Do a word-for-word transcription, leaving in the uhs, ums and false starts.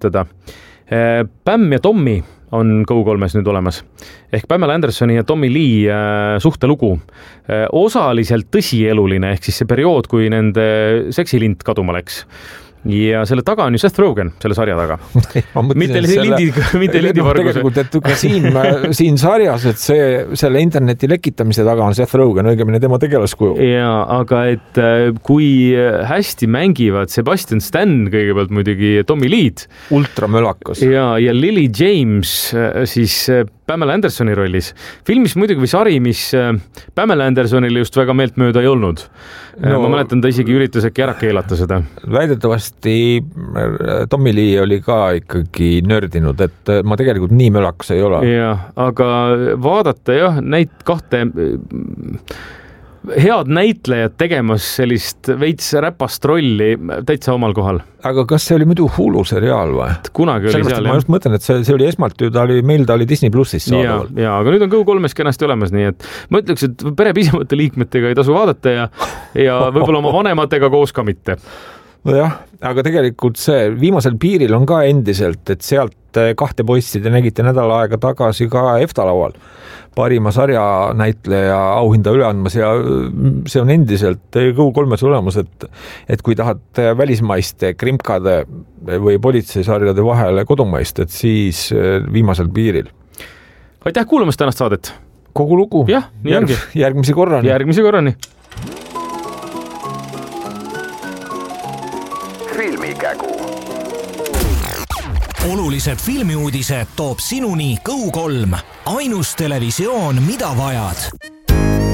meenutada. Pam ja Tommy on Go kolmes nüüd olemas. Ehk Pamela Andersoni ja Tommy Lee äh, suhtelugu. Äh, osaliselt tõsieluline, ehk siis see periood, kui nende seksilint kaduma läks. Ja selle taga on ju Seth Rogen, selle sarja taga. mitte lindi, mitte lindi no, tegelikult, et ka siin, siin sarjas, et see, selle interneti lekitamise taga on Seth Rogen, õigemini tema tegelaskuju. Ja, aga et kui hästi mängivad Sebastian Stan kõigepealt muidugi Tommy Lee. Ultramölakas. Ja, ja Lily James siis Pamela Andersoni rollis. Filmis muidugi või sari, mis Pamela Andersonile just väga meelt mööda ei olnud. No, ma mäletan, ta isegi üritas äkki ära keelata seda. Väidetavasti Tommy Lee oli ka ikkagi nördinud, et ma tegelikult nii mölakas ei ole. Ja, aga vaadata jah, neid kahte head näitlejad tegemas sellist veits räpast rolli täitsa omal kohal. Aga kas see oli muidu Hulu seriaal või? Kunagi oli seal. Ma just mõtlen, et see, see oli esmalt ju, ta oli, meil ta oli Disney Plussis saadaval. Ja, ja, aga nüüd on Go kolmes kenasti olemas, nii et ma ütleks, et pere pisemate liikmetega ei tasu vaadata ja, ja võib-olla oma vanematega koos ka mitte. Nojah, aga tegelikult see viimasel piiril on ka endiselt, et sealt kahte poissi te nägite nädal aega tagasi ka EFTA laual parima sarja näitleja auhinda üle andmas ja see on endiselt Go kolmes olemas, et, et kui tahad välismaiste krimkade või politseisarjade vahele kodumaist, et siis viimasel piiril. Aitäh kuulamast tänast saadet! Kogu lugu. Jah, nii Järg, ongi. Järgmisi korrani. Järgmisi korrani. Filmikägu. Olulised filmiuudised toob sinuni Go kolm. Ainus televisioon, mida vajad.